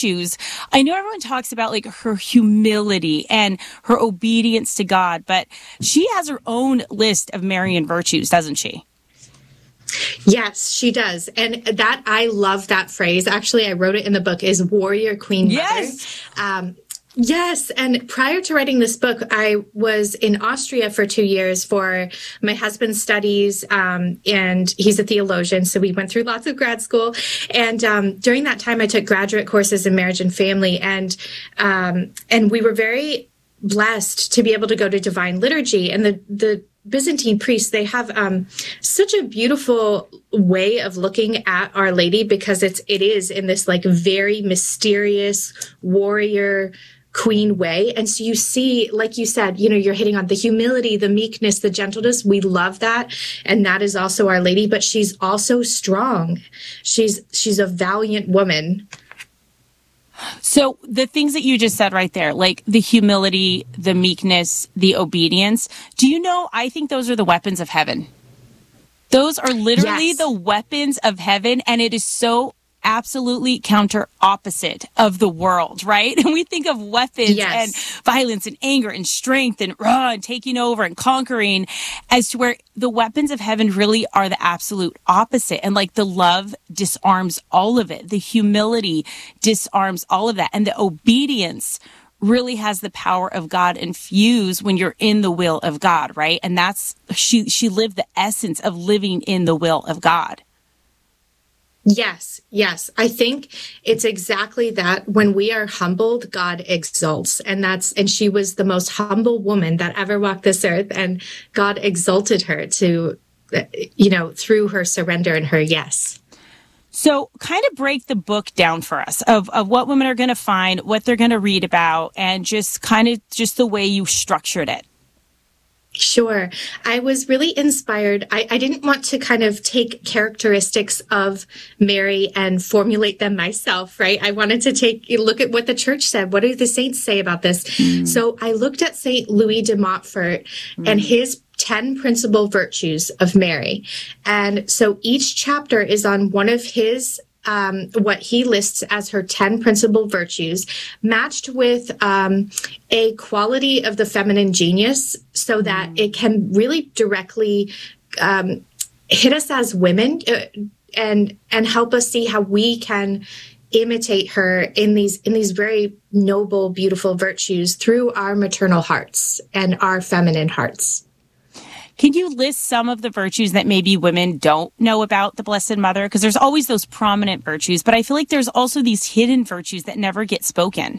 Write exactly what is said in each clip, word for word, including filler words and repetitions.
virtues. I know everyone talks about like her humility and her obedience to God, but she has her own list of Marian virtues, doesn't she? Yes, she does. And that, I love that phrase. Actually, I wrote it in the book, is warrior queen mother. Yes. Um, Yes. And prior to writing this book, I was in Austria for two years for my husband's studies. Um, and he's a theologian. So we went through lots of grad school. And um, during that time, I took graduate courses in marriage and family. And um, and we were very blessed to be able to go to divine liturgy. And the, the Byzantine priests, they have um, such a beautiful way of looking at Our Lady, because it's it is in this like very mysterious warrior queen way. And so you see, like you said, you know, you're hitting on the humility, the meekness, the gentleness. We love that. And that is also Our Lady, but she's also strong. She's, she's a valiant woman. So the things that you just said right there, like the humility, the meekness, the obedience, do you know, I think those are the weapons of heaven. Those are literally Yes. the weapons of heaven. And it is so absolutely counter opposite of the world, right? And we think of weapons Yes. and violence and anger and strength and, uh, and taking over and conquering, as to where the weapons of heaven really are the absolute opposite. And like the love disarms all of it. The humility disarms all of that. And the obedience really has the power of God infused when you're in the will of God, right? And that's, she, she lived the essence of living in the will of God. Yes, yes. I think it's exactly that. When we are humbled, God exalts. And that's, and she was the most humble woman that ever walked this earth. And God exalted her to, you know, through her surrender and her yes. So kind of break the book down for us of, of what women are going to find, what they're going to read about, and just kind of just the way you structured it. Sure. I was really inspired. I, I didn't want to kind of take characteristics of Mary and formulate them myself, right? I wanted to take a look at what the church said. What do the saints say about this? Mm. So I looked at Saint Louis de Montfort mm. and his ten principal virtues of Mary. And so each chapter is on one of his Um, what he lists as her ten principal virtues, matched with um, a quality of the feminine genius, so that mm. it can really directly um, hit us as women uh, and and help us see how we can imitate her in these in these very noble, beautiful virtues through our maternal hearts and our feminine hearts. Can you list some of the virtues that maybe women don't know about the Blessed Mother? Because there's always those prominent virtues, but I feel like there's also these hidden virtues that never get spoken.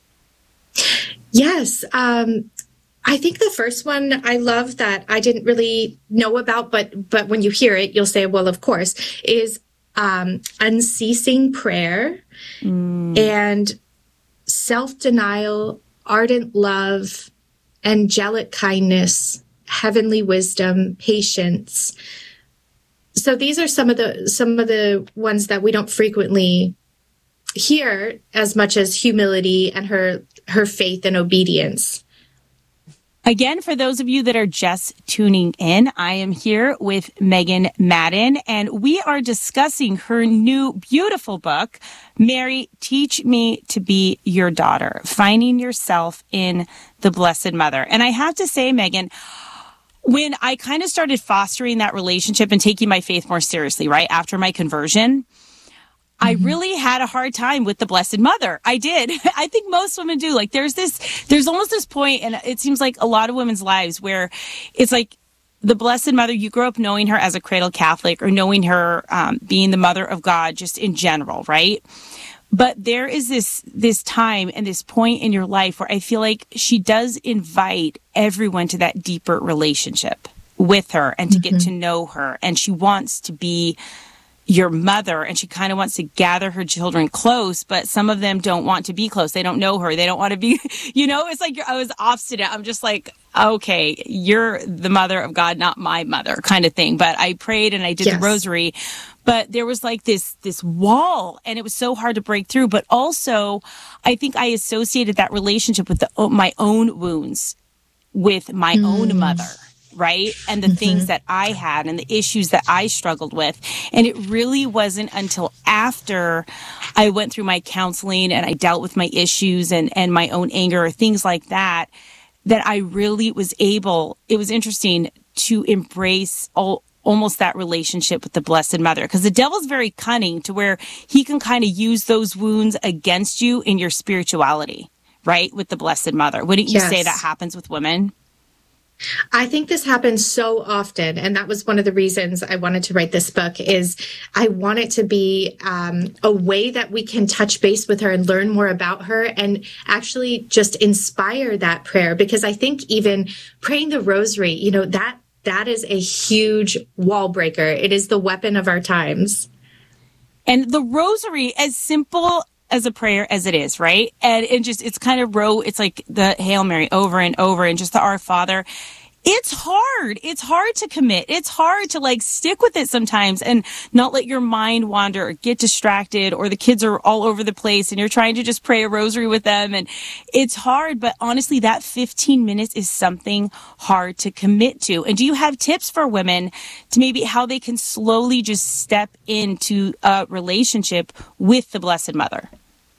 Yes. Um, I think the first one I love that I didn't really know about, but but when you hear it, you'll say, well, of course, is um, unceasing prayer mm. and self-denial, ardent love, angelic kindness, heavenly wisdom, patience. So these are some of the some of the ones that we don't frequently hear as much as humility and her her faith and obedience. Again, for those of you that are just tuning in, I am here with Megan Madden, and we are discussing her new beautiful book, Mary, Teach Me to Be Your Daughter, Finding Yourself in the Blessed Mother. And I have to say, Megan, when I kind of started fostering that relationship and taking my faith more seriously, right, after my conversion, I really had a hard time with the Blessed Mother. I did. I think most women do. Like there's this, there's almost this point, and it seems like a lot of women's lives where it's like the Blessed Mother, you grow up knowing her as a cradle Catholic or knowing her um, being the Mother of God just in general, right? But there is this, this time and this point in your life where I feel like she does invite everyone to that deeper relationship with her and to mm-hmm. get to know her. And she wants to be your mother, and she kind of wants to gather her children close, but some of them don't want to be close. They don't know her. They don't want to be, you know, it's like you're, I was obstinate. I'm just like, okay, you're the mother of God, not my mother kind of thing. But I prayed and I did yes. the rosary, but there was like this, this wall, and it was so hard to break through. But also I think I associated that relationship with the, my own wounds with my mm. own mother. right? And the mm-hmm. things that I had and the issues that I struggled with. And it really wasn't until after I went through my counseling and I dealt with my issues and, and my own anger or things like that, that I really was able, it was interesting to embrace all, almost that relationship with the Blessed Mother, because the devil's very cunning to where he can kind of use those wounds against you in your spirituality, right? With the Blessed Mother. Wouldn't you yes. say that happens with women? I think this happens so often. And that was one of the reasons I wanted to write this book is I want it to be um, a way that we can touch base with her and learn more about her and actually just inspire that prayer. Because I think even praying the rosary, you know, that That is a huge wall breaker. It is the weapon of our times. And the rosary, as simple as a prayer as it is, right? And it just, it's kind of row, it's like the Hail Mary over and over and just the Our Father. It's hard. It's hard to commit. It's hard to like stick with it sometimes and not let your mind wander or get distracted, or the kids are all over the place and you're trying to just pray a rosary with them. And it's hard, but honestly, that fifteen minutes is something hard to commit to. And do you have tips for women to maybe how they can slowly just step into a relationship with the Blessed Mother?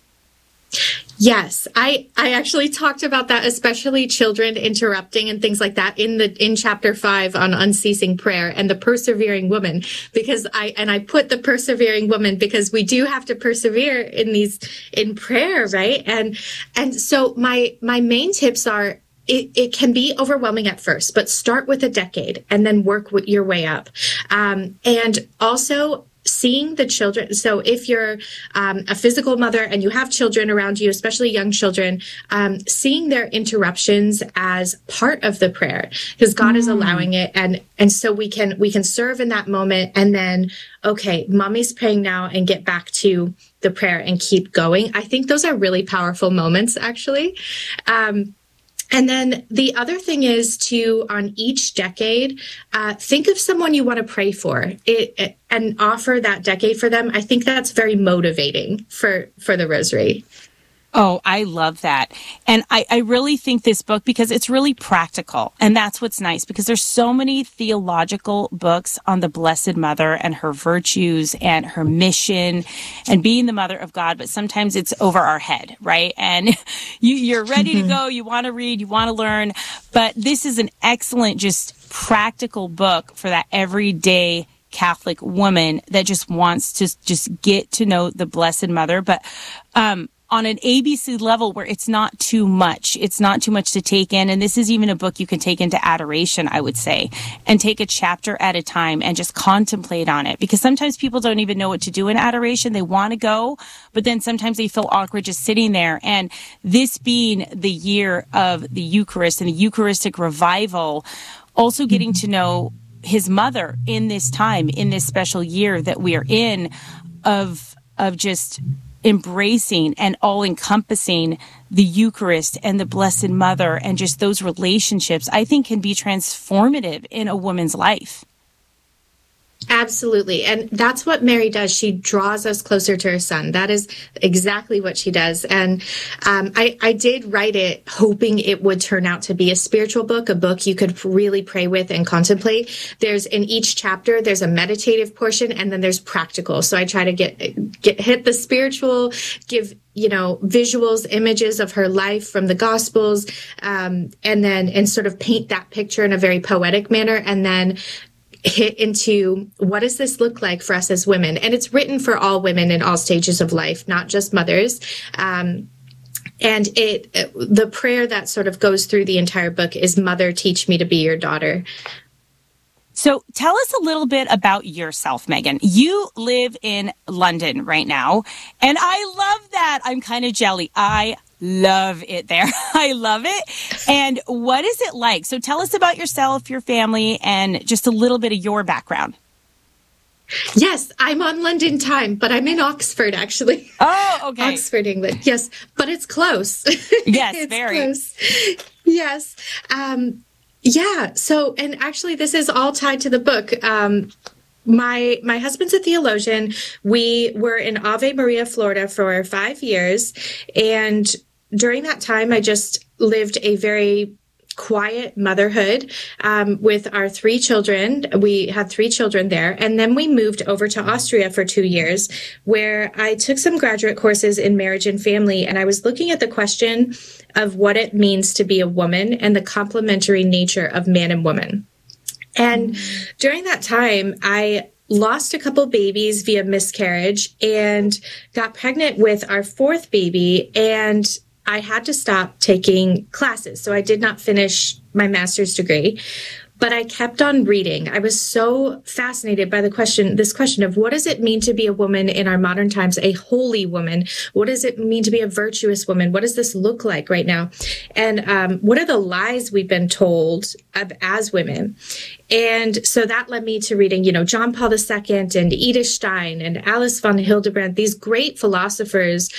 Yes, I, I actually talked about that, especially children interrupting and things like that in the in chapter five on unceasing prayer and the persevering woman, because I and I put the persevering woman because we do have to persevere in these in prayer, right? And and so my my main tips are It, it can be overwhelming at first, but start with a decade and then work with your way up. Um, and also seeing the children. So if you're um, a physical mother and you have children around you, especially young children, um, seeing their interruptions as part of the prayer, because God mm. is allowing it. And, and so we can, we can serve in that moment and then, okay, mommy's praying now, and get back to the prayer and keep going. I think those are really powerful moments, actually. Um, And then the other thing is to, on each decade, uh, think of someone you want to pray for it, it, and offer that decade for them. I think that's very motivating for, for the rosary. Oh, I love that. And I, I really think this book, because it's really practical. And that's what's nice, because there's so many theological books on the Blessed Mother and her virtues and her mission and being the Mother of God. But sometimes it's over our head, right? And you, you're ready mm-hmm. to go. You want to read, you want to learn. But this is an excellent, just practical book for that everyday Catholic woman that just wants to just get to know the Blessed Mother. But, um, on an A B C level where it's not too much. It's not too much to take in. And this is even a book you can take into adoration, I would say, and take a chapter at a time and just contemplate on it. Because sometimes people don't even know what to do in adoration. They want to go, but then sometimes they feel awkward just sitting there. And this being the year of the Eucharist and the Eucharistic revival, also getting to know his mother in this time, in this special year that we are in, of, of just embracing and all-encompassing the Eucharist and the Blessed Mother and just those relationships, I think can be transformative in a woman's life. Absolutely. And that's what Mary does. She draws us closer to her son. That is exactly what she does. And um, I, I did write it hoping it would turn out to be a spiritual book, a book you could really pray with and contemplate. There's in each chapter, there's a meditative portion and then there's practical. So I try to get, get hit the spiritual, give you know, visuals, images of her life from the Gospels, um, and then and sort of paint that picture in a very poetic manner. And then hit into what does this look like for us as women? And it's written for all women in all stages of life, not just mothers. Um, and it, the prayer that sort of goes through the entire book is, Mother, teach me to be your daughter. So tell us a little bit about yourself, Megan. You live in London right now, and I love that. I'm kind of jelly. I love it there. I love it. And what is it like? So tell us about yourself, your family, and just a little bit of your background. Yes, I'm on London time, but I'm in Oxford, actually. Oh, okay. Oxford, England. Yes, but it's close. Yes, it's very. Close. Yes. Um, yeah. So, and actually, this is all tied to the book. Um, My my husband's a theologian. We were in Ave Maria, Florida for five years. And during that time, I just lived a very quiet motherhood um, with our three children. We had three children there. And then we moved over to Austria for two years, where I took some graduate courses in marriage and family. And I was looking at the question of what it means to be a woman and the complementary nature of man and woman. And mm-hmm. during that time, I lost a couple babies via miscarriage and got pregnant with our fourth baby. And I had to stop taking classes. So I did not finish my master's degree, but I kept on reading. I was so fascinated by the question, this question of what does it mean to be a woman in our modern times, a holy woman? What does it mean to be a virtuous woman? What does this look like right now? And um, what are the lies we've been told of, as women? And so that led me to reading, you know, John Paul the Second and Edith Stein and Alice von Hildebrand, these great philosophers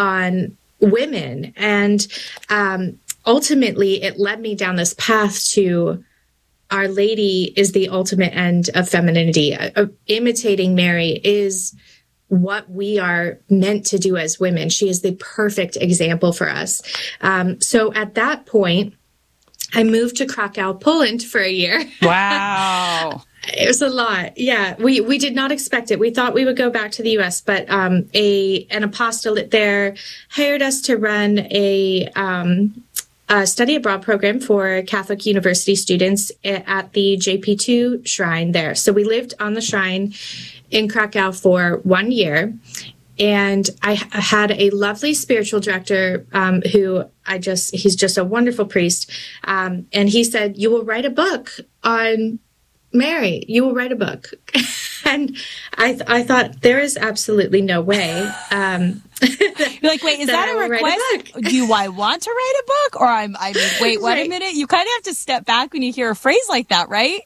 on women. And um, ultimately, it led me down this path to Our Lady is the ultimate end of femininity. Uh, imitating Mary is what we are meant to do as women. She is the perfect example for us. Um, so at that point, I moved to Krakow, Poland for a year. Wow. It was a lot. Yeah, we, we did not expect it. We thought we would go back to the U S, but um, a an apostolate there hired us to run a, um, a study abroad program for Catholic university students at the J P two shrine there. So we lived on the shrine in Krakow for one year. And I had a lovely spiritual director um, who I just, he's just a wonderful priest. Um, and he said, you will write a book on Mary. You will write a book. And I th- I thought, there is absolutely no way. Um, You're like, wait, is that, that a request? A Do I want to write a book? Or I'm, I mean, wait, wait right. a minute. You kind of have to step back when you hear a phrase like that, right?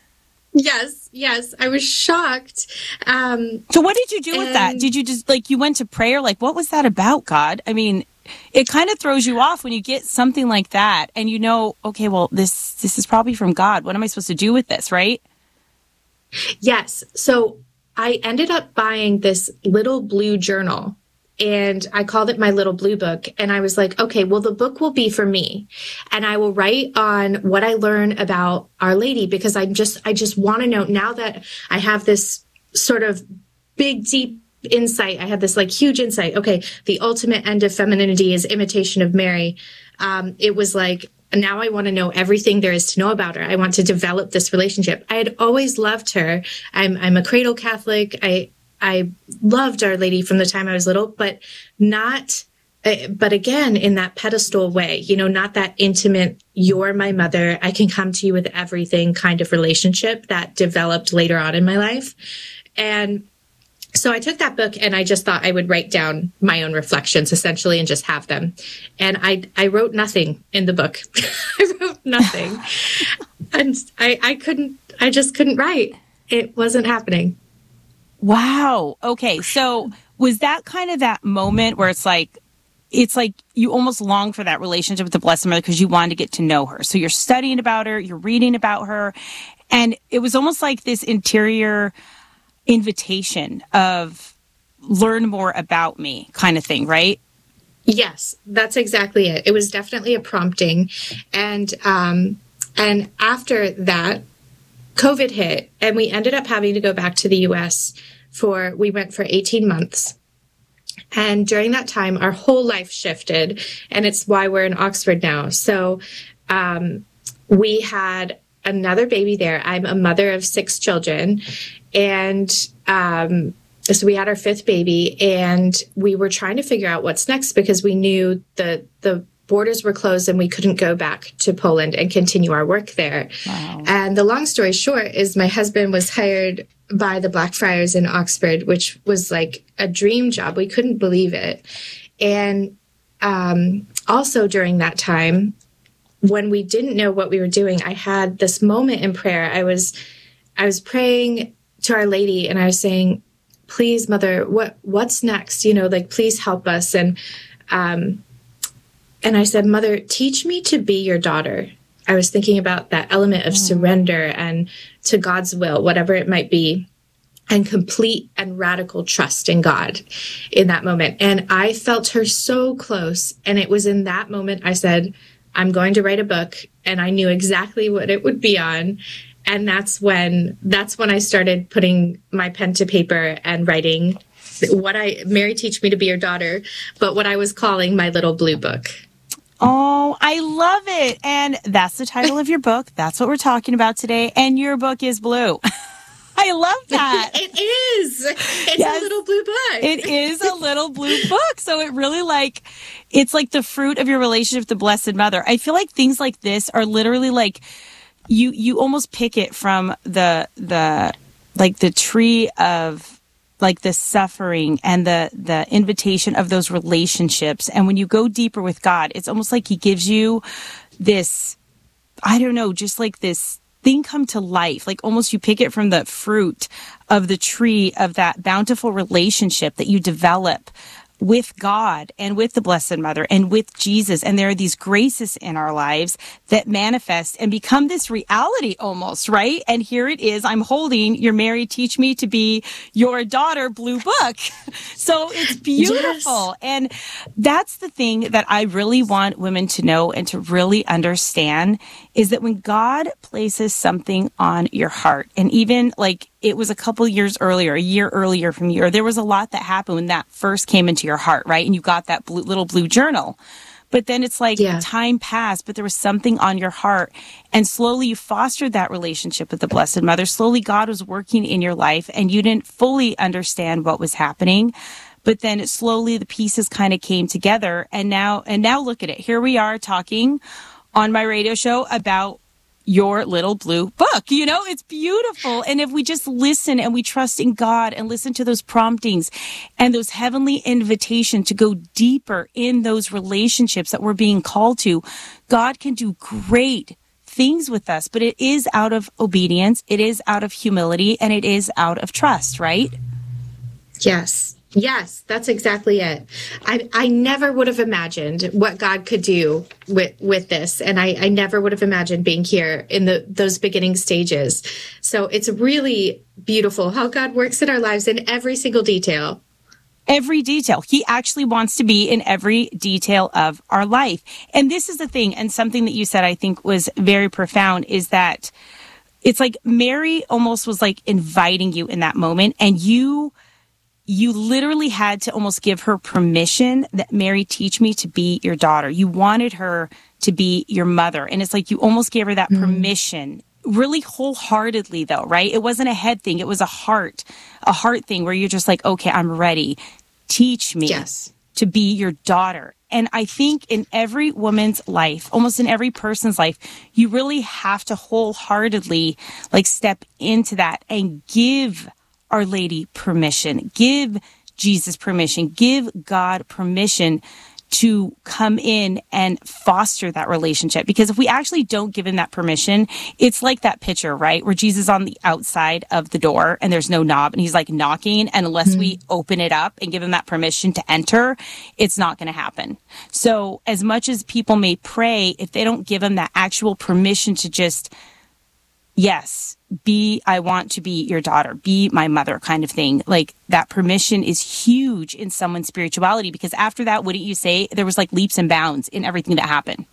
Yes, yes. I was shocked. Um, so what did you do with that? Did you just, like, you went to prayer? Like, what was that about, God? I mean, it kind of throws you off when you get something like that and you know, okay, well, this this is probably from God. What am I supposed to do with this, right? Yes. So I ended up buying this little blue journal. And I called it my little blue book. And I was like, okay, well, the book will be for me. And I will write on what I learn about Our Lady, because I just, I just want to know now that I have this sort of big, deep insight. I had this like huge insight. Okay. The ultimate end of femininity is imitation of Mary. Um, it was like, now I want to know everything there is to know about her. I want to develop this relationship. I had always loved her. I'm, I'm a cradle Catholic. I, I loved Our Lady from the time I was little, but not, uh, but again, in that pedestal way, you know, not that intimate, you're my mother, I can come to you with everything kind of relationship that developed later on in my life. And so I took that book and I just thought I would write down my own reflections essentially and just have them. And I, I wrote nothing in the book. I wrote nothing. And I, I couldn't, I just couldn't write. It wasn't happening. Wow. Okay. So was that kind of that moment where it's like, it's like you almost long for that relationship with the Blessed Mother because you wanted to get to know her. So you're studying about her, you're reading about her, and it was almost like this interior invitation of learn more about me kind of thing, right? Yes, that's exactly it. It was definitely a prompting. And, um, and after that, COVID hit and we ended up having to go back to the U S for, we went for eighteen months. And during that time, our whole life shifted, and it's why we're in Oxford now. So, um, we had another baby there. I'm a mother of six children, and, um, so we had our fifth baby, and we were trying to figure out what's next because we knew the, the, borders were closed and we couldn't go back to Poland and continue our work there. Wow. And the long story short is my husband was hired by the Blackfriars in Oxford, which was like a dream job. We couldn't believe it. And um, also during that time, when we didn't know what we were doing, I had this moment in prayer. I was, I was praying to Our Lady and I was saying, please, Mother, what, what's next? You know, like, please help us. And, um, And I said, Mother, teach me to be your daughter. I was thinking about that element of mm. surrender and to God's will, whatever it might be, and complete and radical trust in God in that moment. And I felt her so close. And it was in that moment I said, I'm going to write a book. And I knew exactly what it would be on. And that's when, that's when I started putting my pen to paper and writing what I, Mary, Teach Me to Be Your Daughter, but what I was calling my little blue book. Oh, I love it. And that's the title of your book. That's what we're talking about today. And your book is blue. I love that. It is. It's yes, a little blue book. It is a little blue book. So it really like, it's like the fruit of your relationship with the Blessed Mother. I feel like things like this are literally like, you, you almost pick it from the, the, like the tree of like the suffering and the, the invitation of those relationships. And when you go deeper with God, it's almost like he gives you this, I don't know, just like this thing come to life, like almost you pick it from the fruit of the tree of that bountiful relationship that you develop with God and with the Blessed Mother and with Jesus. And there are these graces in our lives that manifest and become this reality almost, right? And here it is. I'm holding your Mary, Teach Me to Be Your Daughter blue book. So it's beautiful. Yes. And that's the thing that I really want women to know and to really understand is that when God places something on your heart, and even like it was a couple years earlier, a year earlier from you, or there was a lot that happened when that first came into your heart, right? And you got that blue, little blue journal. But then it's like yeah. time passed, but there was something on your heart. And slowly you fostered that relationship with the Blessed Mother. Slowly God was working in your life and you didn't fully understand what was happening. But then it slowly the pieces kind of came together. And now, and now look at it. Here we are talking on my radio show about your little blue book. You know, it's beautiful. And if we just listen and we trust in God and listen to those promptings and those heavenly invitations to go deeper in those relationships that we're being called to, God can do great things with us, but it is out of obedience, it is out of humility, and it is out of trust, right? Yes. Yes, that's exactly it. I I never would have imagined what God could do with, with this. And I, I never would have imagined being here in the those beginning stages. So it's really beautiful how God works in our lives in every single detail. Every detail. He actually wants to be in every detail of our life. And this is the thing, and something that you said I think was very profound, is that it's like Mary almost was like inviting you in that moment, and you You literally had to almost give her permission that, Mary, teach me to be your daughter. You wanted her to be your mother. And it's like you almost gave her that mm. permission, really wholeheartedly, though, right? It wasn't a head thing. It was a heart, a heart thing where you're just like, okay, I'm ready. Teach me yes. to be your daughter. And I think in every woman's life, almost in every person's life, you really have to wholeheartedly like step into that and give Our Lady permission, give Jesus permission, give God permission to come in and foster that relationship. Because if we actually don't give him that permission, it's like that picture, right? Where Jesus is on the outside of the door and there's no knob and he's like knocking. And unless mm-hmm. we open it up and give him that permission to enter, it's not going to happen. So as much as people may pray, if they don't give him that actual permission to just, yes, be, I want to be your daughter, be my mother kind of thing. Like that permission is huge in someone's spirituality, because after that, wouldn't you say there was like leaps and bounds in everything that happened?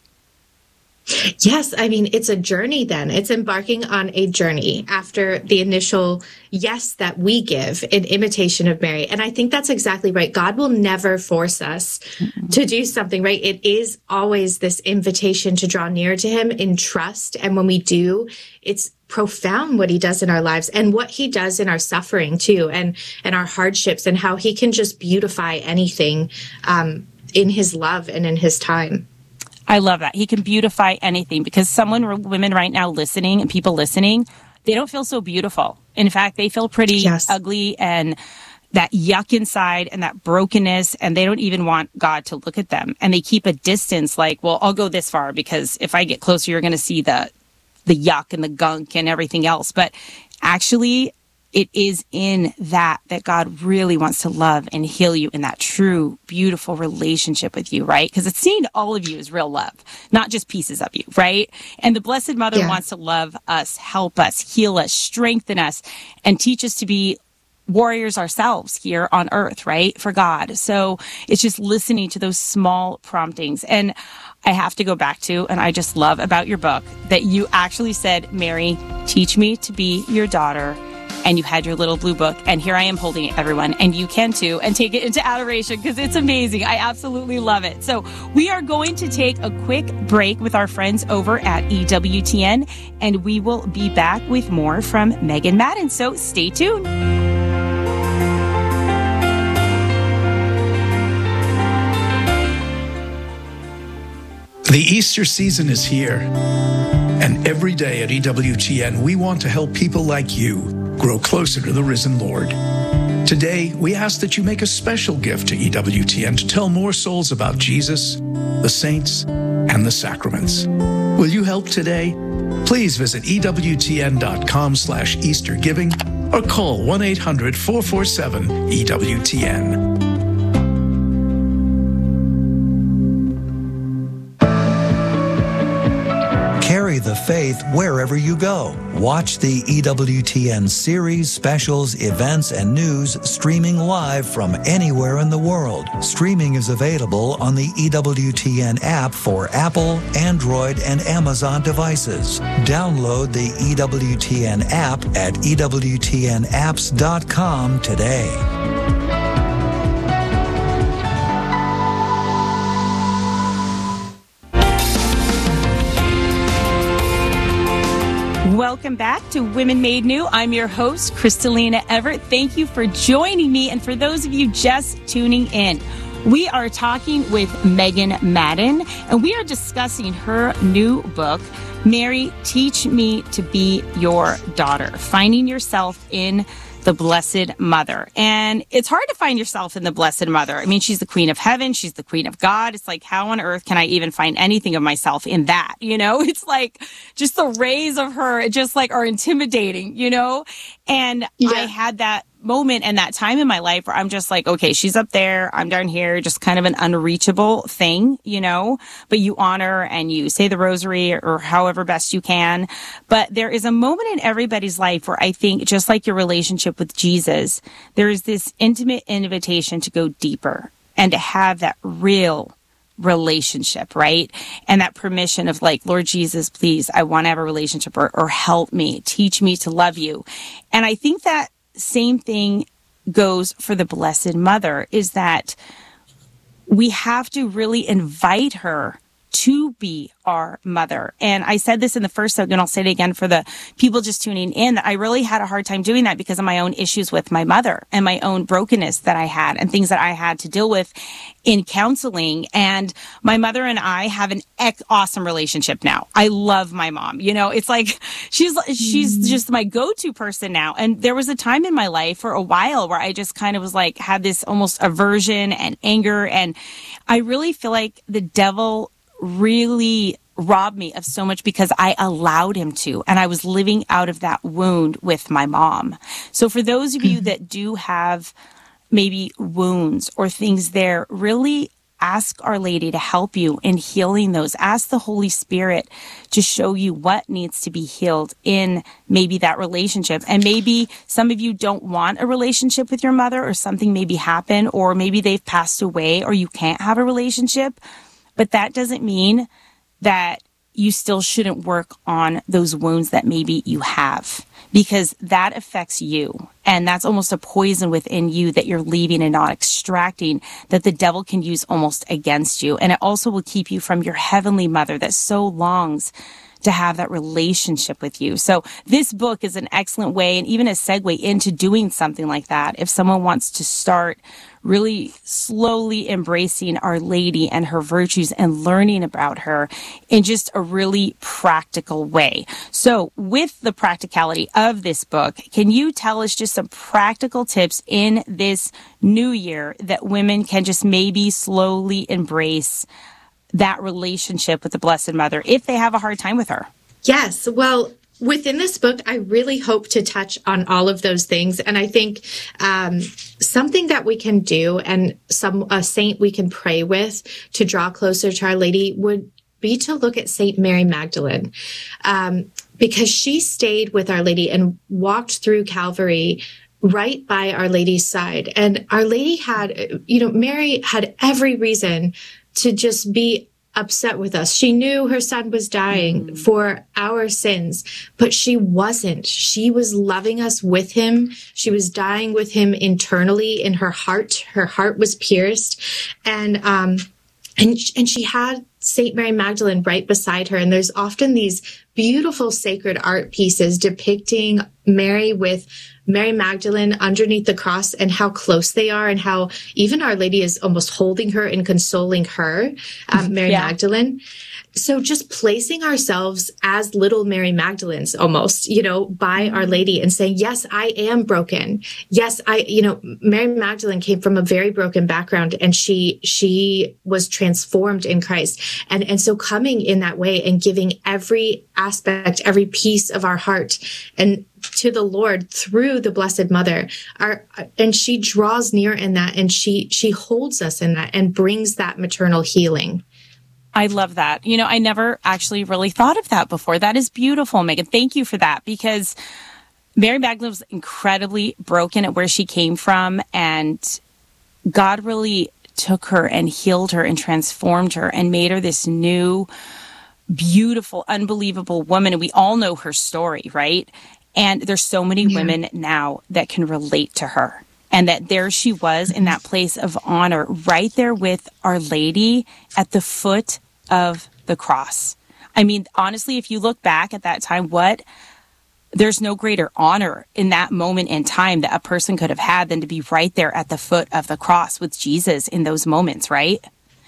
Yes. I mean, it's a journey then. It's embarking on a journey after the initial yes that we give in imitation of Mary. And I think that's exactly right. God will never force us mm-hmm. to do something, right? It is always this invitation to draw near to him in trust. And when we do, it's profound what he does in our lives and what he does in our suffering too, and, and our hardships, and how he can just beautify anything um, in his love and in his time. I love that. He can beautify anything, because someone, women right now listening and people listening, they don't feel so beautiful. In fact, they feel pretty yes. ugly and that yuck inside and that brokenness, and they don't even want God to look at them. And they keep a distance like, well, I'll go this far because if I get closer, you're going to see the the yuck and the gunk and everything else. But actually, it is in that that God really wants to love and heal you in that true, beautiful relationship with you, right? Because it's seeing all of you as real love, not just pieces of you, right? And the Blessed Mother yeah. wants to love us, help us, heal us, strengthen us, and teach us to be warriors ourselves here on earth, right? For God. So it's just listening to those small promptings. And I have to go back to, and I just love about your book that you actually said, Mary, teach me to be your daughter. And you had your little blue book, and here I am holding it, everyone, and you can too, and take it into adoration because it's amazing. I absolutely love it. So we are going to take a quick break with our friends over at E W T N, and we will be back with more from Megan Madden. So stay tuned. The Easter season is here, and every day at E W T N, we want to help people like you grow closer to the risen Lord. Today, we ask that you make a special gift to E W T N to tell more souls about Jesus, the saints, and the sacraments. Will you help today? Please visit ewtn.com slash Easter giving or call one eight hundred four four seven E W T N. Carry the faith wherever you go. Watch the E W T N series, specials, events, and news streaming live from anywhere in the world. Streaming is available on the E W T N app for Apple, Android, and Amazon devices. Download the E W T N app at E W T N apps dot com today. Welcome back to Women Made New. I'm your host, Kristalina Everett. Thank you for joining me. And for those of you just tuning in, we are talking with Megan Madden, and we are discussing her new book, Mary, Teach Me to Be Your Daughter, Finding Yourself in the Blessed Mother. And it's hard to find yourself in the Blessed Mother. I mean, she's the Queen of Heaven. She's the Queen of God. It's like, how on earth can I even find anything of myself in that? You know, it's like just the rays of her just like are intimidating, you know? And yeah. I had that moment and that time in my life where I'm just like, okay, she's up there, I'm down here, just kind of an unreachable thing, you know, but you honor and you say the rosary or however best you can. But there is a moment in everybody's life where I think, just like your relationship with Jesus, there is this intimate invitation to go deeper and to have that real relationship, right? And that permission of like, Lord Jesus, please, I want to have a relationship, or, or help me, teach me to love you. And I think that same thing goes for the Blessed Mother, is that we have to really invite her to be our mother. And I said this in the first segment, I'll say it again for the people just tuning in, that I really had a hard time doing that because of my own issues with my mother and my own brokenness that I had and things that I had to deal with in counseling. And my mother and I have an ec- awesome relationship now. I love my mom. You know, it's like she's she's mm. just my go-to person now. And there was a time in my life for a while where I just kind of was like, had this almost aversion and anger. And I really feel like the devil really robbed me of so much because I allowed him to, and I was living out of that wound with my mom. So for those of you that do have maybe wounds or things there, really ask Our Lady to help you in healing those. Ask the Holy Spirit to show you what needs to be healed in maybe that relationship. And maybe some of you don't want a relationship with your mother, or something maybe happened, or maybe they've passed away, or you can't have a relationship. But that doesn't mean that you still shouldn't work on those wounds that maybe you have, because that affects you. And that's almost a poison within you that you're leaving and not extracting, that the devil can use almost against you. And it also will keep you from your heavenly mother that so longs to have that relationship with you. So this book is an excellent way, and even a segue into doing something like that. If someone wants to start really slowly embracing Our Lady and her virtues and learning about her in just a really practical way. So with the practicality of this book, can you tell us just some practical tips in this new year that women can just maybe slowly embrace that relationship with the Blessed Mother if they have a hard time with her? Yes. Well, within this book, I really hope to touch on all of those things. And I think um, something that we can do, and some a saint we can pray with to draw closer to Our Lady, would be to look at Saint Mary Magdalene, um, because she stayed with Our Lady and walked through Calvary right by Our Lady's side. And Our Lady had, you know, Mary had every reason to just be upset with us. She knew her son was dying mm. for our sins, but she wasn't. She was loving us with him. She was dying with him internally in her heart. Her heart was pierced. And, um, and, and she had Saint Mary Magdalene right beside her. And there's often these beautiful sacred art pieces depicting Mary with Mary Magdalene underneath the cross and how close they are, and how even Our Lady is almost holding her and consoling her, um, Mary yeah. Magdalene. So just placing ourselves as little Mary Magdalenes almost, you know, by Our Lady and saying, yes, I am broken. Yes, I, you know, Mary Magdalene came from a very broken background, and she, she was transformed in Christ. And, and so coming in that way and giving every aspect, every piece of our heart and to the Lord through the Blessed Mother, our, and she draws near in that, and she, she holds us in that and brings that maternal healing. I love that. You know, I never actually really thought of that before. That is beautiful, Megan. Thank you for that, because Mary Magdalene was incredibly broken at where she came from, and God really took her and healed her and transformed her and made her this new, beautiful, unbelievable woman. And we all know her story, right? And there's so many yeah. women now that can relate to her. And that there she was in that place of honor, right there with Our Lady at the foot of the cross. I mean, honestly, if you look back at that time, what, there's no greater honor in that moment in time that a person could have had than to be right there at the foot of the cross with Jesus in those moments, right?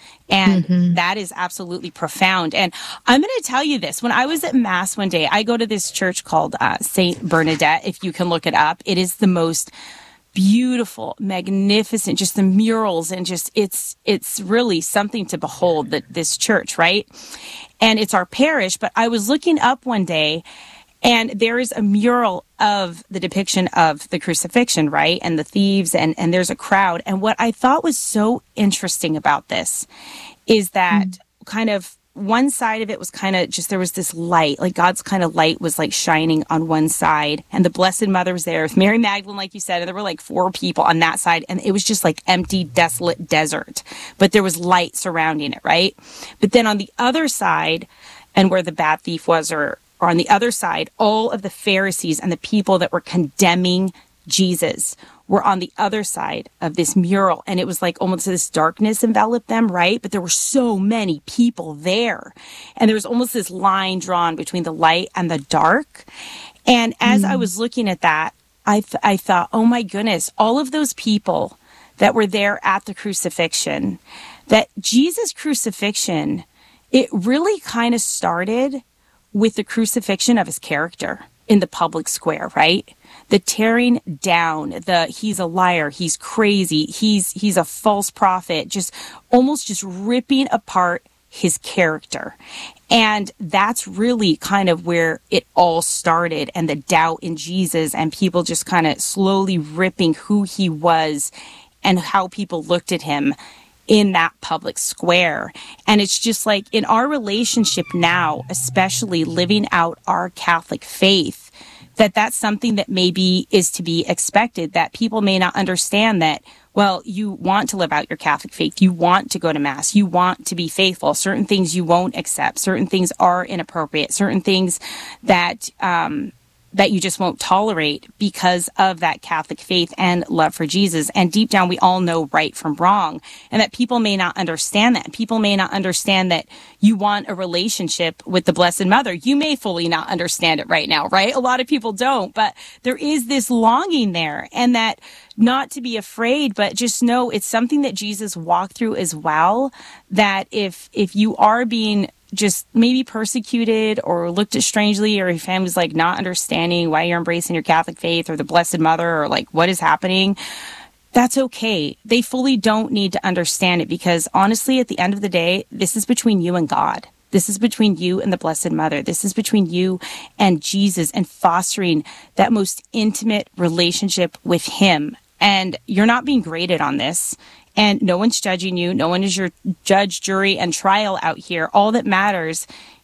And mm-hmm. that is absolutely profound. And I'm going to tell you this. When I was at Mass one day, I go to this church called uh, Saint Bernadette, if you can look it up. It is the most beautiful, magnificent, just the murals, and just it's it's really something to behold, that this church, right? And it's our parish. But I was looking up one day, and there is a mural of the depiction of the crucifixion, right? And the thieves, and, and there's a crowd. And what I thought was so interesting about this is that mm. kind of one side of it was kind of just, there was this light, like God's kind of light was like shining on one side, and the Blessed Mother was there with Mary Magdalene, like you said, and there were like four people on that side, and it was just like empty, desolate desert, but there was light surrounding it, right? But then on the other side, and where the bad thief was, or, or on the other side, all of the Pharisees and the people that were condemning Jesus were on the other side of this mural. And it was like almost this darkness enveloped them, right? But there were so many people there. And there was almost this line drawn between the light and the dark. And as mm. I was looking at that, I, th- I thought, oh my goodness, all of those people that were there at the crucifixion, that Jesus' crucifixion, it really kind of started with the crucifixion of his character in the public square, right? The tearing down, the he's a liar, he's crazy, he's he's a false prophet, just almost just ripping apart his character. And that's really kind of where it all started, and the doubt in Jesus, and people just kind of slowly ripping who he was and how people looked at him in that public square. And it's just like in our relationship now, especially living out our Catholic faith, that that's something that maybe is to be expected, that people may not understand that, well, you want to live out your Catholic faith, you want to go to Mass, you want to be faithful. Certain things you won't accept, certain things are inappropriate, certain things that um, that you just won't tolerate because of that Catholic faith and love for Jesus. And deep down, we all know right from wrong, and that people may not understand that. People may not understand that you want a relationship with the Blessed Mother. You may fully not understand it right now, right? A lot of people don't, but there is this longing there, and that not to be afraid, but just know it's something that Jesus walked through as well, that if if you are being just maybe persecuted or looked at strangely, or your family's like not understanding why you're embracing your Catholic faith or the Blessed Mother, or like what is happening, that's okay. They fully don't need to understand it, because honestly, at the end of the day, this is between you and God. This is between you and the Blessed Mother. This is between you and Jesus, and fostering that most intimate relationship with him. And you're not being graded on this. And no one's judging you. No one is your judge, jury, and trial out here. All that matters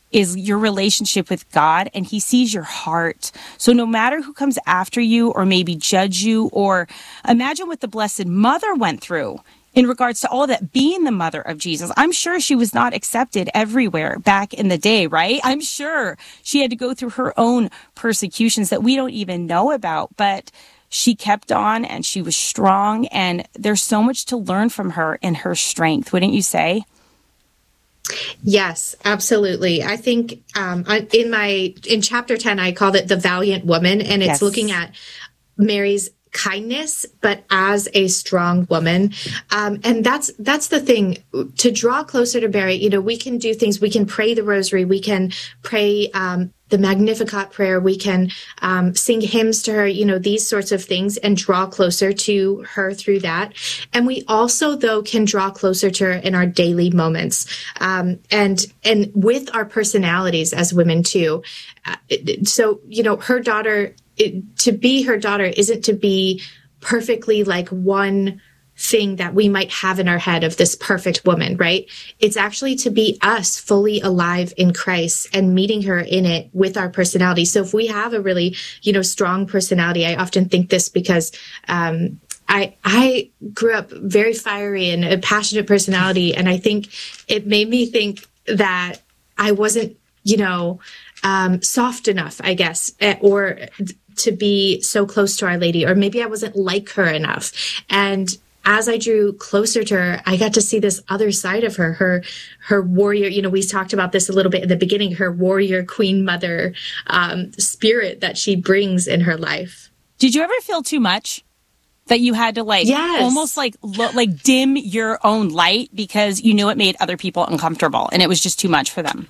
is your relationship with God, and he sees your heart. So no matter who comes after you or maybe judge you, or imagine what the Blessed Mother went through in regards to all of that, being the mother of Jesus. I'm sure she was not accepted everywhere back in the day, right? I'm sure she had to go through her own persecutions that we don't even know about, but she kept on and she was strong, and there's so much to learn from her and her strength, wouldn't you say? Yes, absolutely. I think um, in my in chapter ten, I called it the valiant woman, and it's Yes. looking at Mary's kindness, but as a strong woman. Um, and that's that's the thing, to draw closer to Mary. You know, we can do things. We can pray the rosary. We can pray um, the Magnificat prayer. We can um, sing hymns to her, you know, these sorts of things, and draw closer to her through that. And we also, though, can draw closer to her in our daily moments, um, and and with our personalities as women too. Uh, so, you know, her daughter, it, to be her daughter isn't to be perfectly like one thing that we might have in our head of this perfect woman, right? It's actually to be us fully alive in Christ and meeting her in it with our personality. So if we have a really, you know, strong personality, I often think this because, um, I, I grew up very fiery and a passionate personality. And I think it made me think that I wasn't, you know, um, soft enough, I guess, or to be so close to Our Lady, or maybe I wasn't like her enough. And as I drew closer to her, I got to see this other side of her, her, her warrior. You know, we talked about this a little bit in the beginning, her warrior queen mother um, spirit that she brings in her life. Did you ever feel too much? That you had to like, yes. almost like, lo- like dim your own light because you knew it made other people uncomfortable and it was just too much for them?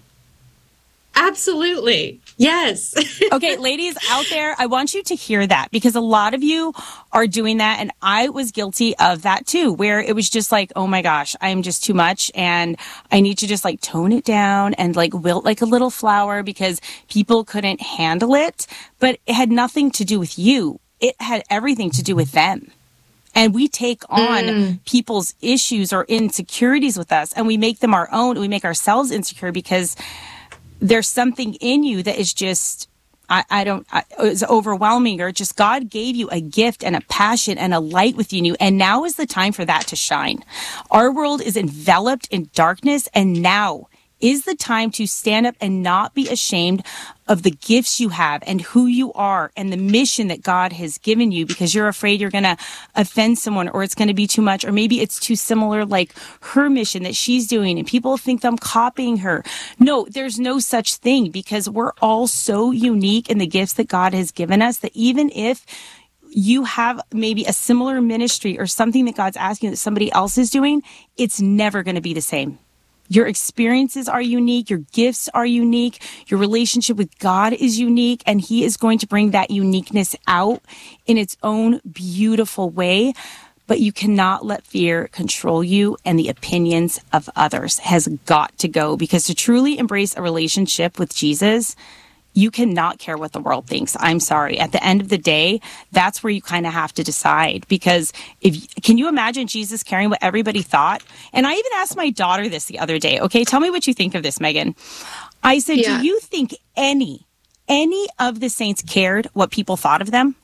Absolutely. Yes. Okay, ladies out there, I want you to hear that, because a lot of you are doing that. And I was guilty of that too, where it was just like, oh my gosh, I'm just too much. And I need to just like tone it down and like wilt like a little flower because people couldn't handle it. But it had nothing to do with you. It had everything to do with them. And we take on mm. people's issues or insecurities with us, and we make them our own. We make ourselves insecure because there's something in you that is just, I, I don't, I, is overwhelming, or just God gave you a gift and a passion and a light within you. And now is the time for that to shine. Our world is enveloped in darkness, and now is the time to stand up and not be ashamed of the gifts you have and who you are and the mission that God has given you, because you're afraid you're going to offend someone, or it's going to be too much, or maybe it's too similar, like her mission that she's doing and people think I'm copying her. No, there's no such thing, because we're all so unique in the gifts that God has given us that even if you have maybe a similar ministry or something that God's asking that somebody else is doing, it's never going to be the same. Your experiences are unique. Your gifts are unique. Your relationship with God is unique, and he is going to bring that uniqueness out in its own beautiful way. But you cannot let fear control you, and the opinions of others has got to go, because to truly embrace a relationship with Jesus, you cannot care what the world thinks. I'm sorry. At the end of the day, that's where you kind of have to decide. Because if can you imagine Jesus caring what everybody thought? And I even asked my daughter this the other day. Okay, tell me what you think of this, Megan. I said, yeah. Do you think any, any of the saints cared what people thought of them?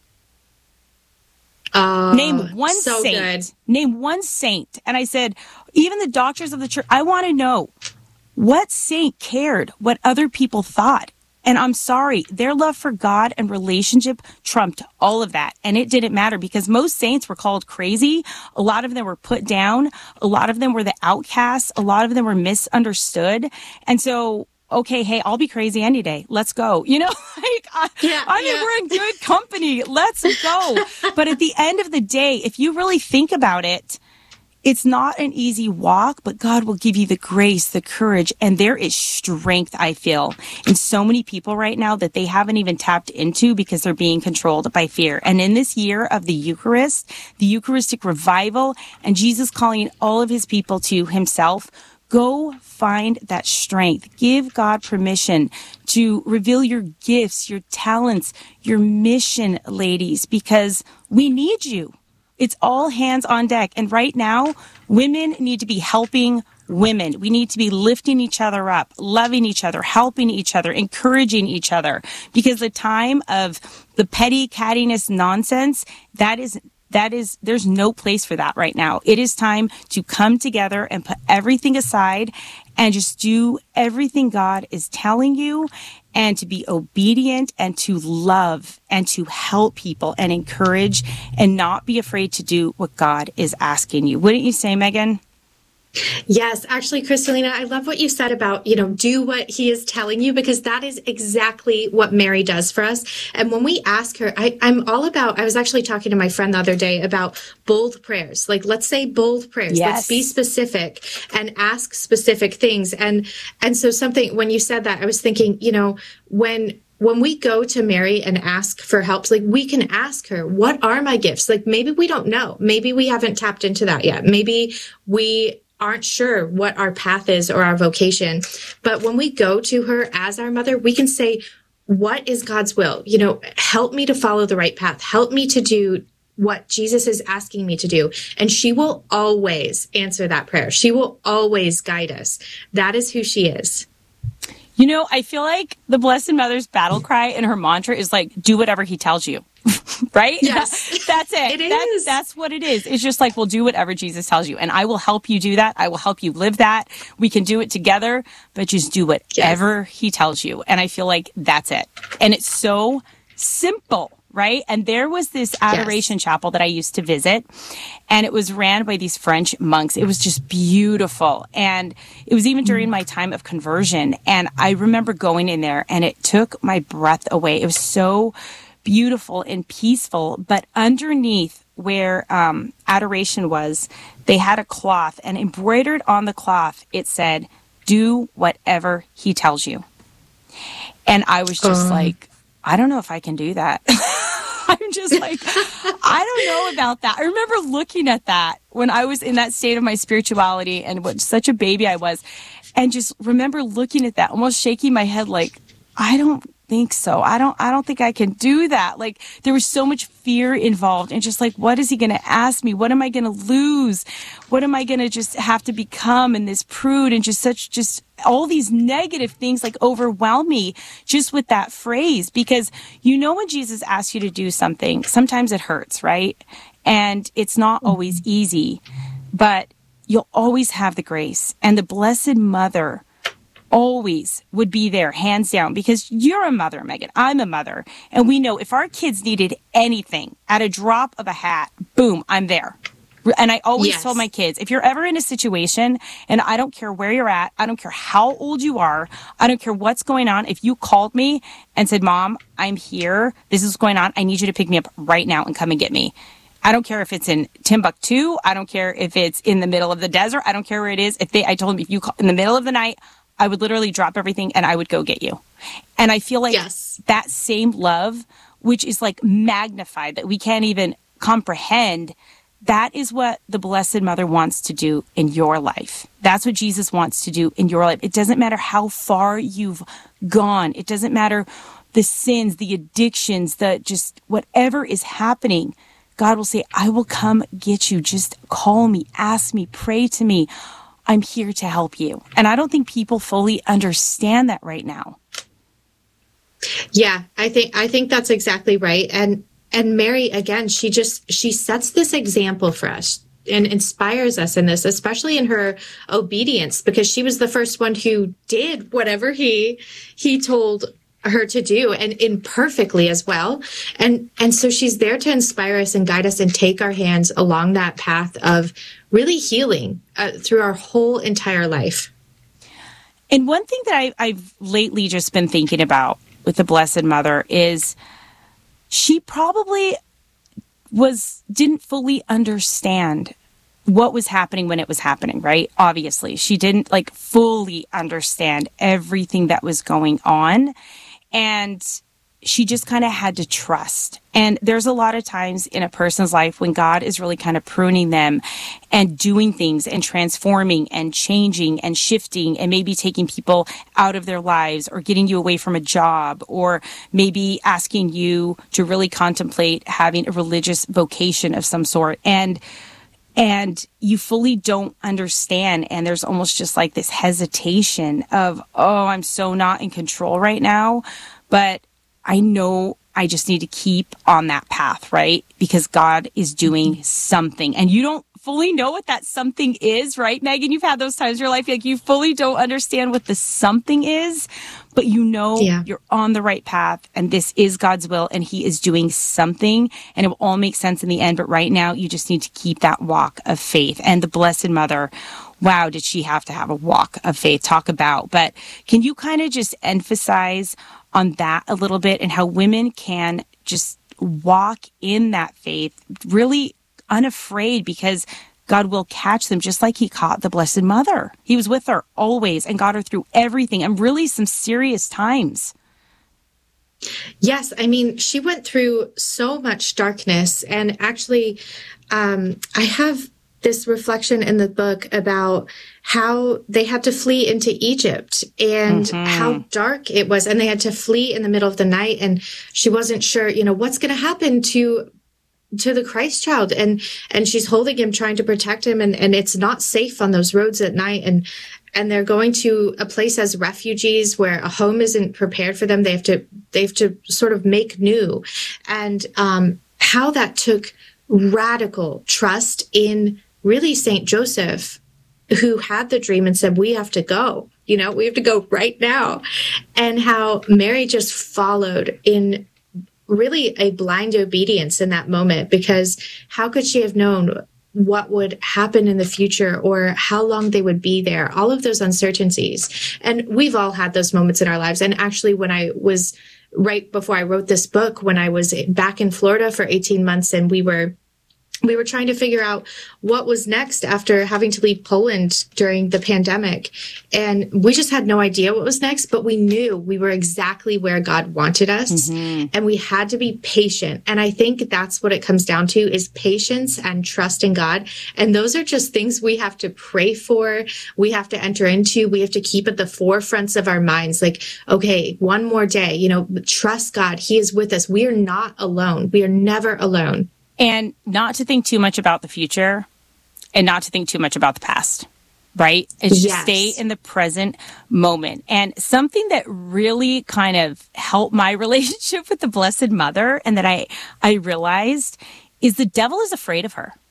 Oh, Name one so saint. Good. Name one saint. And I said, even the doctors of the church, I want to know what saint cared what other people thought. And I'm sorry, their love for God and relationship trumped all of that. And it didn't matter, because most saints were called crazy. A lot of them were put down. A lot of them were the outcasts. A lot of them were misunderstood. And so, okay, hey, I'll be crazy any day. Let's go. You know, like, I, yeah, I mean, yeah. we're in good company. Let's go. But at the end of the day, if you really think about it, it's not an easy walk, but God will give you the grace, the courage, and there is strength, I feel, in so many people right now that they haven't even tapped into because they're being controlled by fear. And in this year of the Eucharist, the Eucharistic revival, and Jesus calling all of his people to himself, go find that strength. Give God permission to reveal your gifts, your talents, your mission, ladies, because we need you. It's all hands on deck. And right now, women need to be helping women. We need to be lifting each other up, loving each other, helping each other, encouraging each other, because the time of the petty cattiness nonsense, that is That is, there's no place for that right now. It is time to come together and put everything aside and just do everything God is telling you, and to be obedient and to love and to help people and encourage and not be afraid to do what God is asking you. Wouldn't you say, Megan? Yes, actually, Kristalina, I love what you said about, you know, do what he is telling you, because that is exactly what Mary does for us. And when we ask her, I, I'm all about, I was actually talking to my friend the other day about bold prayers. Like, let's say bold prayers. Yes. Let's be specific and ask specific things. And, and so something, when you said that, I was thinking, you know, when when we go to Mary and ask for help, like, we can ask her, what are my gifts? Like, maybe we don't know. Maybe we haven't tapped into that yet. Maybe we aren't sure what our path is or our vocation. But when we go to her as our mother, we can say, what is God's will? You know, help me to follow the right path. Help me to do what Jesus is asking me to do. And she will always answer that prayer. She will always guide us. That is who she is. You know, I feel like the Blessed Mother's battle cry and her mantra is like, do whatever he tells you. Right? Yes. That's it. It that, is. That's what it is. It's just like, well, do whatever Jesus tells you. And I will help you do that. I will help you live that. We can do it together, but just do whatever yes. he tells you. And I feel like that's it. And it's so simple. Right? And there was this adoration yes. chapel that I used to visit, and it was ran by these French monks. It was just beautiful. And it was even during my time of conversion. And I remember going in there, and it took my breath away. It was so beautiful and peaceful. But underneath where um, adoration was, they had a cloth, and embroidered on the cloth, it said, do whatever he tells you. And I was just um. like, I don't know if I can do that. I'm just like, I don't know about that. I remember looking at that when I was in that state of my spirituality and what such a baby I was, and just remember looking at that, almost shaking my head like, I don't think so. I don't, I don't think I can do that. Like, there was so much fear involved, and just like, what is he going to ask me? What am I going to lose? What am I going to just have to become? And this prude, and just such, just all these negative things like overwhelm me just with that phrase. Because, you know, when Jesus asks you to do something, sometimes it hurts, right? And it's not always easy, but you'll always have the grace. And the Blessed Mother always would be there, hands down, because you're a mother, Megan. I'm a mother. And we know if our kids needed anything at a drop of a hat, boom, I'm there. And I always yes. told my kids, if you're ever in a situation, and I don't care where you're at, I don't care how old you are, I don't care what's going on, if you called me and said, Mom, I'm here, this is what's going on, I need you to pick me up right now and come and get me. I don't care if it's in Timbuktu, I don't care if it's in the middle of the desert, I don't care where it is. If they, I told them, if you call in the middle of the night, I would literally drop everything and I would go get you. And I feel like yes. that same love, which is like magnified, that we can't even comprehend, that is what the Blessed Mother wants to do in your life. That's what Jesus wants to do in your life. It doesn't matter how far you've gone. It doesn't matter the sins, the addictions, the just whatever is happening. God will say, I will come get you. Just call me, ask me, pray to me. I'm here to help you. And I don't think people fully understand that right now. Yeah, I think I think that's exactly right. And and Mary, again, she just she sets this example for us and inspires us in this, especially in her obedience, because she was the first one who did whatever he he told her to do, and imperfectly as well. And and so she's there to inspire us and guide us and take our hands along that path of really healing uh, through our whole entire life. And one thing that I, I've lately just been thinking about with the Blessed Mother is she probably was didn't fully understand what was happening when it was happening, right? Obviously, she didn't like fully understand everything that was going on. And she just kind of had to trust. And there's a lot of times in a person's life when God is really kind of pruning them and doing things and transforming and changing and shifting and maybe taking people out of their lives or getting you away from a job or maybe asking you to really contemplate having a religious vocation of some sort. And and you fully don't understand. And there's almost just like this hesitation of, oh, I'm so not in control right now. But I know I just need to keep on that path, right? Because God is doing something. And you don't fully know what that something is, right, Megan? You've had those times in your life, like you fully don't understand what the something is, but you know yeah. you're on the right path and this is God's will and he is doing something and it will all make sense in the end. But right now you just need to keep that walk of faith. And the Blessed Mother, wow, did she have to have a walk of faith? Talk about. But can you kind of just emphasize on that a little bit and how women can just walk in that faith really unafraid, because God will catch them just like he caught the Blessed Mother. He was with her always and got her through everything and really some serious times. Yes. I mean, she went through so much darkness. And actually, um, I have this reflection in the book about how they had to flee into Egypt and mm-hmm. how dark it was. And they had to flee in the middle of the night. And she wasn't sure, you know, what's going to happen to to the Christ child. And, and she's holding him, trying to protect him. And, and it's not safe on those roads at night. And, and they're going to a place as refugees where a home isn't prepared for them. They have to, they have to sort of make new. And, um, how that took radical trust in really Saint Joseph, who had the dream and said, we have to go, you know, we have to go right now. And how Mary just followed in really a blind obedience in that moment, because how could she have known what would happen in the future or how long they would be there? All of those uncertainties. And we've all had those moments in our lives. And actually, when I was right before I wrote this book, when I was back in Florida for eighteen months and we were We were trying to figure out what was next after having to leave Poland during the pandemic. And we just had no idea what was next, but we knew we were exactly where God wanted us. Mm-hmm. And we had to be patient. And I think that's what it comes down to, is patience and trust in God. And those are just things we have to pray for. We have to enter into. We have to keep at the forefronts of our minds. Like, okay, one more day, you know, trust God. He is with us. We are not alone. We are never alone. And not to think too much about the future and not to think too much about the past, right? It's just yes. stay in the present moment. And something that really kind of helped my relationship with the Blessed Mother and that I, I realized is the devil is afraid of her.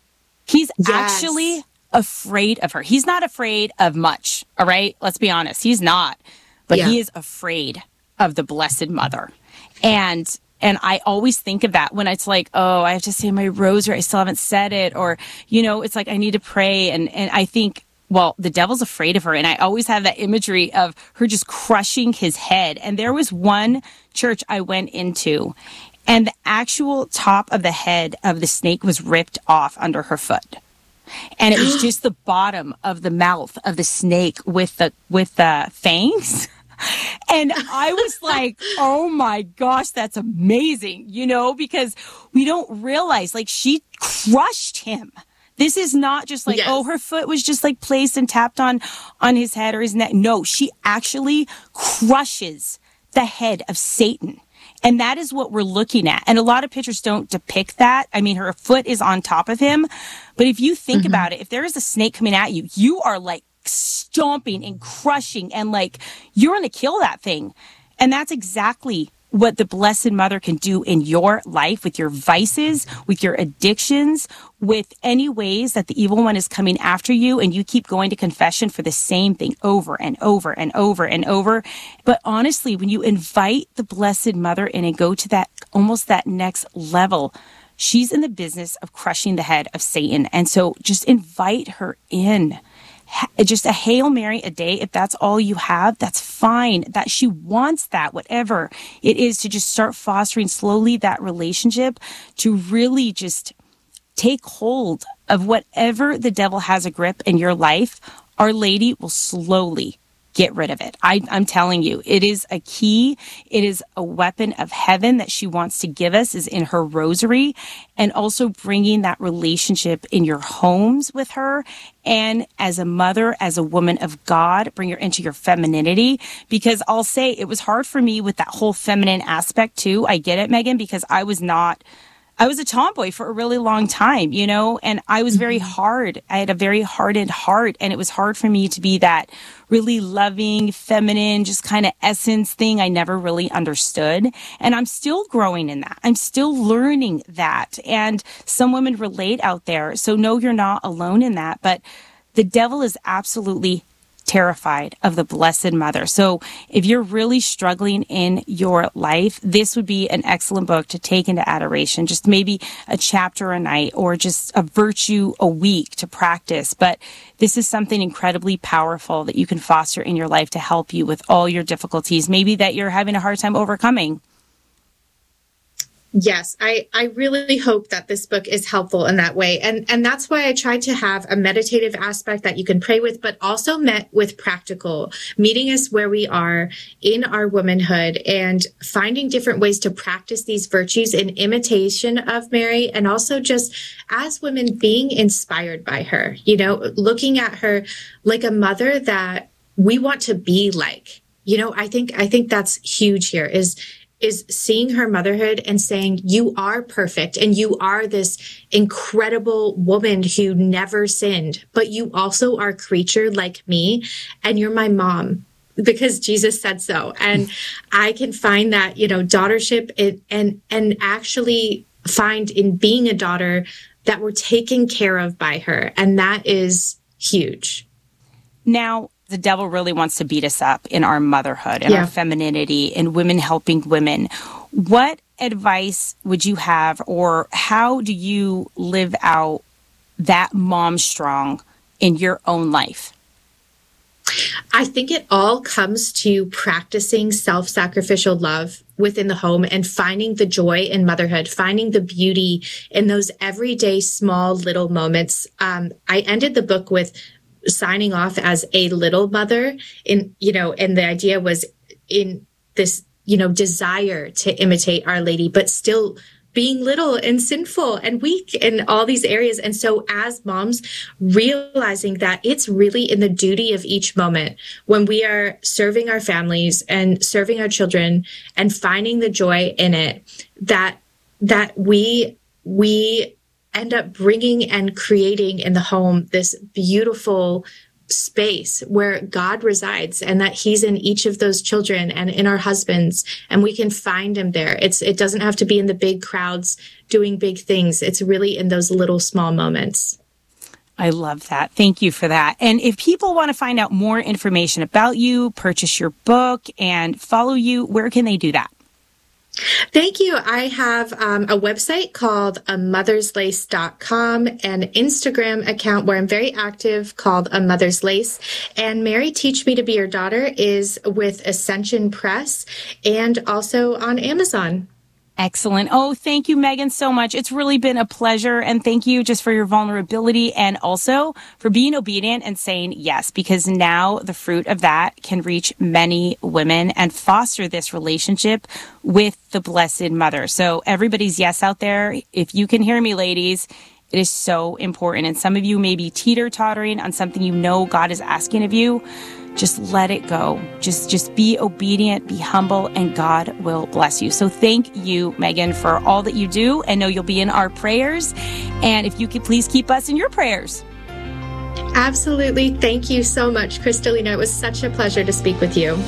He's yes. actually afraid of her. He's not afraid of much, all right? Let's be honest. He's not. But yeah. he is afraid of the Blessed Mother. And And I always think of that when it's like, oh, I have to say my rosary, I still haven't said it. Or, you know, it's like I need to pray. And, and I think, well, the devil's afraid of her. And I always have that imagery of her just crushing his head. And there was one church I went into, and the actual top of the head of the snake was ripped off under her foot. And it was just the bottom of the mouth of the snake with the with the fangs. And I was like, oh my gosh, that's amazing, you know, because we don't realize, like, she crushed him. This is not just like, yes. oh, her foot was just like placed and tapped on, on his head or his neck. No, she actually crushes the head of Satan. And that is what we're looking at. And a lot of pictures don't depict that. I mean, her foot is on top of him. But if you think mm-hmm. about it, if there is a snake coming at you, you are like stomping and crushing and like you're going to kill that thing. And that's exactly what the Blessed Mother can do in your life with your vices, with your addictions, with any ways that the evil one is coming after you and you keep going to confession for the same thing over and over and over and over. But honestly, when you invite the Blessed Mother in and go to that almost that next level, she's in the business of crushing the head of Satan. And so just invite her in. Just a Hail Mary a day, if that's all you have, that's fine. That she wants that, whatever it is, to just start fostering slowly that relationship, to really just take hold of whatever the devil has a grip in your life. Our Lady will slowly get rid of it. I, I'm telling you, it is a key. It is a weapon of heaven that she wants to give us, is in her rosary, and also bringing that relationship in your homes with her. And as a mother, as a woman of God, bring her into your femininity. Because I'll say it was hard for me with that whole feminine aspect too. I get it, Megan, because I was not I was a tomboy for a really long time, you know, and I was very hard. I had a very hardened heart, and it was hard for me to be that really loving, feminine, just kind of essence thing I never really understood. And I'm still growing in that. I'm still learning that. And some women relate out there. So no, you're not alone in that. But the devil is absolutely terrified of the Blessed Mother. So if you're really struggling in your life, this would be an excellent book to take into adoration, just maybe a chapter a night or just a virtue a week to practice. But this is something incredibly powerful that you can foster in your life to help you with all your difficulties, maybe that you're having a hard time overcoming. Yes, I, I really hope that this book is helpful in that way. And, and that's why I tried to have a meditative aspect that you can pray with, but also met with practical, meeting us where we are in our womanhood and finding different ways to practice these virtues in imitation of Mary, and also just as women being inspired by her, you know, looking at her like a mother that we want to be like. You know, I think, I think that's huge here is is seeing her motherhood and saying, you are perfect and you are this incredible woman who never sinned, but you also are a creature like me and you're my mom because Jesus said so. And I can find that, you know, daughtership and, and, and actually find in being a daughter that we're taken care of by her. And that is huge. Now, the devil really wants to beat us up in our motherhood and yeah. our femininity and women helping women. What advice would you have, or how do you live out that mom strong in your own life? I think it all comes to practicing self-sacrificial love within the home and finding the joy in motherhood, finding the beauty in those everyday small little moments. Um, I ended the book with signing off as a little mother in, you know, and the idea was in this, you know, desire to imitate Our Lady, but still being little and sinful and weak in all these areas. And so as moms, realizing that it's really in the duty of each moment when we are serving our families and serving our children and finding the joy in it, that, that we, we, end up bringing and creating in the home this beautiful space where God resides and that he's in each of those children and in our husbands, and we can find him there. It's, it doesn't have to be in the big crowds doing big things. It's really in those little small moments. I love that. Thank you for that. And if people want to find out more information about you, purchase your book and follow you, where can they do that? Thank you. I have um, a website called a mothers lace dot com, an Instagram account where I'm very active called A Mother's Lace. And Mary, Teach Me to Be Your Daughter is with Ascension Press and also on Amazon. Excellent. Oh, thank you, Megan, so much. It's really been a pleasure. And thank you just for your vulnerability and also for being obedient and saying yes, because now the fruit of that can reach many women and foster this relationship with the Blessed Mother. So everybody's yes out there. If you can hear me, ladies, it is so important. And some of you may be teeter-tottering on something you know God is asking of you. Just let it go. Just, just be obedient, be humble, and God will bless you. So thank you, Megan, for all that you do. And know you'll be in our prayers. And if you could please keep us in your prayers. Absolutely. Thank you so much, Kristalina. It was such a pleasure to speak with you.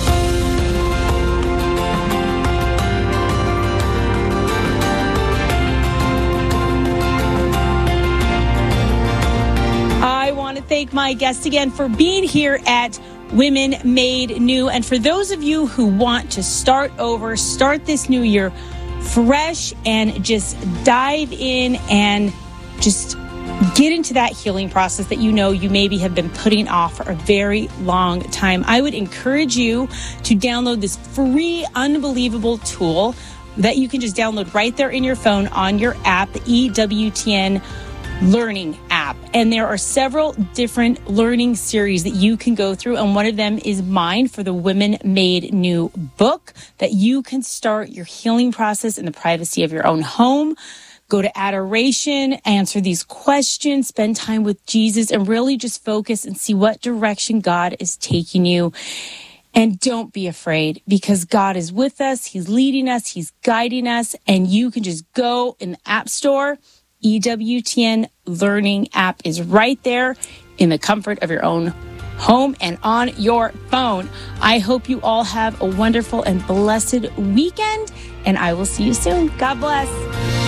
Thank my guest again for being here at Women Made New. And for those of you who want to start over, start this new year fresh and just dive in and just get into that healing process that you know you maybe have been putting off for a very long time, I would encourage you to download this free, unbelievable tool that you can just download right there in your phone on your app, the E W T N Learning app. And there are several different learning series that you can go through. And one of them is mine for the Women Made New book that you can start your healing process in the privacy of your own home. Go to adoration, answer these questions, spend time with Jesus, and really just focus and see what direction God is taking you. And don't be afraid, because God is with us. He's leading us. He's guiding us. And you can just go in the App Store. E W T N Learning app is right there in the comfort of your own home and on your phone. I hope you all have a wonderful and blessed weekend, and I will see you soon. God bless.